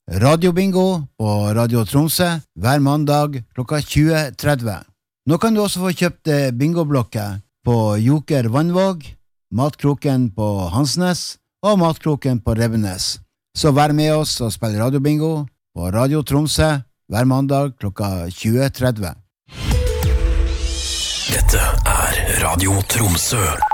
Radiobingo på Radio Tromsø hver mandag klokka 20:30. Nå kan du også få kjøpt bingoblokker på Joker Vannvåg, Matkroken på Hansnes og Matkroken på Revenes. Så vær med oss og spill radiobingo på Radio Tromsø hver mandag klokka 20:30. Dette Radio Tromsø.